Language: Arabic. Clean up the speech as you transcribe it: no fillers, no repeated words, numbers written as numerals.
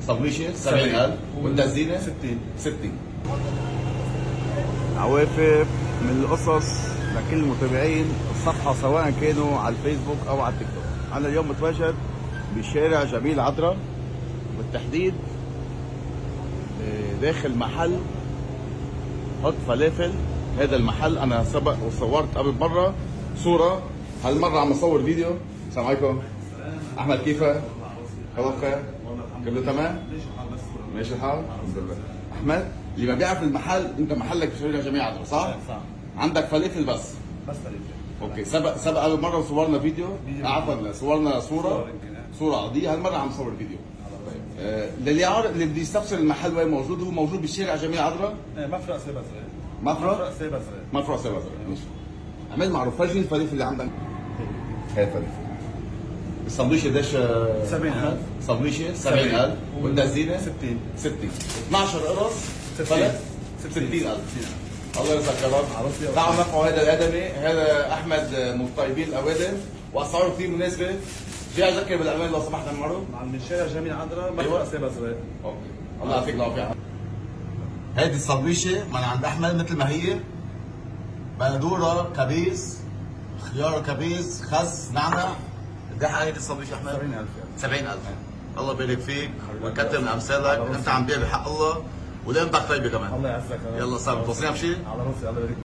صبليشه 70000 والتزيينه 60. عوافر من القصص لكل المتابعين الصفحة سواء كانوا على الفيسبوك أو على التيك توك. أنا اليوم متواجد بشارع جميل عطرة، بالتحديد داخل محل حط فلافل. هذا المحل أنا سبق وصورت قبل مرة صورة، هالمرة عم أصور فيديو. السلام عليكم. أحمد كيفك؟ كله بخير؟ كله تمام؟ ماشي الحال؟ الحمد لله. أحمد اللي ما بيعرف المحل، أنت محلك بشارع جميل عطرة صح؟ صح. عندك فلافل بس فلافل. اوكي. سبق قبل مره صورنا فيديو، عفوا صورنا صوره عاديه. هالمره عم نصور فيديو. طيب اللي بده يستفسر المحل وين موجود، هو موجود بالشارع جميل عطرة. مفرق سيبزرق. مفرق سيبزرق. ماشي. اعمل معروف، فرجيني الفلافل اللي عندك. هاي الفلافل. السندويشه قديش؟ 70000. سندويشه 70000 والتزيينه 60. 12 قرص فلت 60000. الله يرزقك يا رب. تعالوا نرفعوا هذا الادمي. هذا احمد من طيبين الاوادم واسعاره كثير مناسبه. جاي اذكر بالامان لو سمحت عمرو. من شارع جميل عطرة مفرق سيبزرق. اوكي. الله يعطيك العافيه. هذه السندويشه من عند احمد مثل ما هي، بندوره كبيس، خيار كبيس، خس، نعنع. قد ايه هذه السندويشه احمد؟ 70000. الله يبارك فيك ويكثر من امثالك. انت عم بيع بحق الله ولقيمتك طيبه كمان. الله يعزك. يلا صار متوصلين بشيء؟ على راسي. الله يبارك.